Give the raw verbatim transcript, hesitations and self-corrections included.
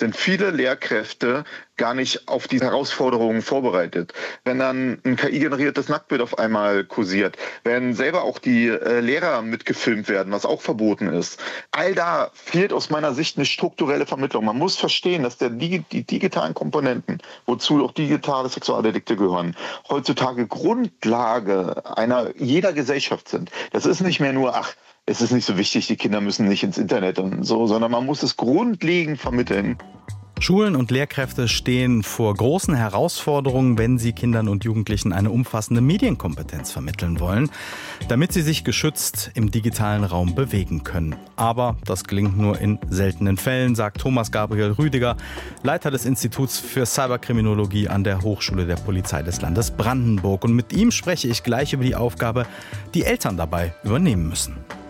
sind viele Lehrkräfte gar nicht auf diese Herausforderungen vorbereitet. Wenn dann ein K I-generiertes Nacktbild auf einmal kursiert, wenn selber auch die äh, Lehrer mitgefilmt werden, was auch verboten ist. All da fehlt aus meiner Sicht eine strukturelle Vermittlung. Man muss verstehen, dass der, die, die digitalen Komponenten, wozu auch digitale Sexualdelikte gehören, heutzutage Grundlage einer jeder Gesellschaft sind. Das ist nicht mehr nur, ach, es ist nicht so wichtig, die Kinder müssen nicht ins Internet und so, sondern man muss es grundlegend vermitteln. Schulen und Lehrkräfte stehen vor großen Herausforderungen, wenn sie Kindern und Jugendlichen eine umfassende Medienkompetenz vermitteln wollen, damit sie sich geschützt im digitalen Raum bewegen können. Aber das gelingt nur in seltenen Fällen, sagt Thomas Gabriel Rüdiger, Leiter des Instituts für Cyberkriminologie an der Hochschule der Polizei des Landes Brandenburg. Und mit ihm spreche ich gleich über die Aufgabe, die Eltern dabei übernehmen müssen.